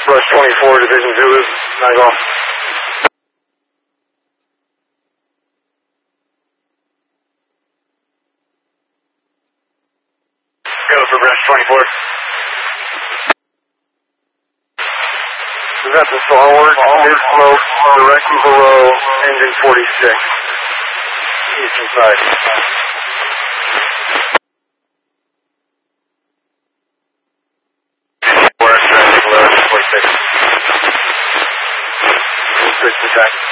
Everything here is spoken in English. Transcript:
Northwest 24, Division Zulu, Nigel. Go for Breast 24. Is that the forward? Mid slope, directly below engine 46. Eastern side. We're at 46. Switch to track.